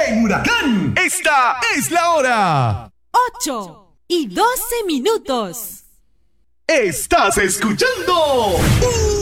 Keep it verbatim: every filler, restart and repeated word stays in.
en Huracán. Esta es la hora. ocho y doce minutos. Estás escuchando